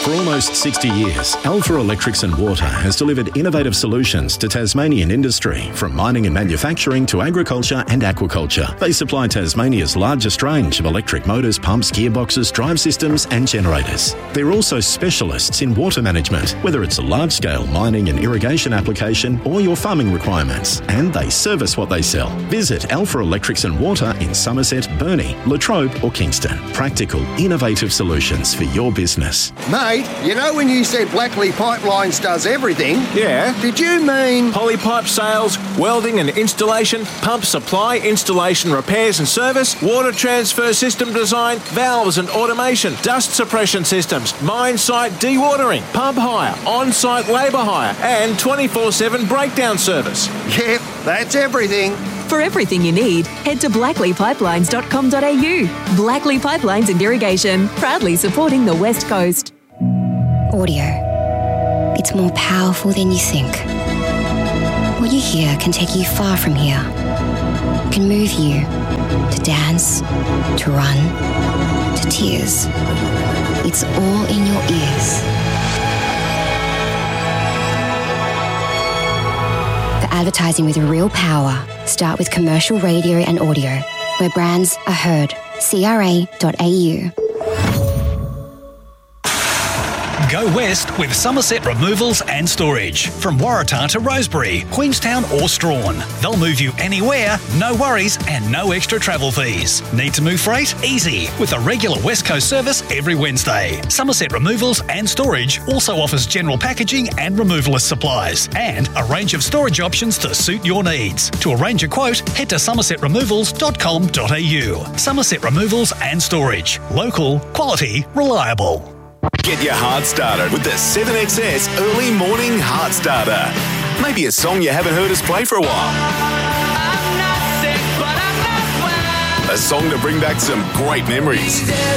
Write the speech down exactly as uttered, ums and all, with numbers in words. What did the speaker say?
For almost sixty years, Alpha Electrics and Water has delivered innovative solutions to Tasmanian industry, from mining and manufacturing to agriculture and aquaculture. They supply Tasmania's largest range of electric motors, pumps, gearboxes, drive systems and generators. They're also specialists in water management, whether it's a large-scale mining and irrigation application or your farming requirements, and they service what they sell. Visit Alpha Electrics and Water in Somerset, Burnie, Latrobe or Kingston. Practical, innovative solutions for your business. Mate, you know when you said Blackley Pipelines does everything? Yeah. Did you mean Polypipe sales, welding and installation, pump supply, installation, repairs and service, water transfer system design, valves and automation, dust suppression systems, mine site dewatering, pump hire, on-site labour hire and twenty-four seven breakdown service? Yep, that's everything. For everything you need, head to blackley pipelines dot com dot a u. Blackley Pipelines and Irrigation, proudly supporting the West Coast. Audio. It's more powerful than you think. What you hear can take you far from here. Can move you to dance, to run, to tears. It's all in your ears. For advertising with real power, start with commercial radio and audio, where brands are heard. C R A dot A U. Go west with Somerset Removals and Storage. From Waratah to Rosebery, Queenstown or Strawn. They'll move you anywhere, no worries and no extra travel fees. Need to move freight? Easy, with a regular West Coast service every Wednesday. Somerset Removals and Storage also offers general packaging and removalist supplies and a range of storage options to suit your needs. To arrange a quote, head to somerset removals dot com dot a u. Somerset Removals and Storage. Local, quality, reliable. Get your heart started with the seven X S Early Morning Heart Starter. Maybe a song you haven't heard us play for a while. A song to bring back some great memories.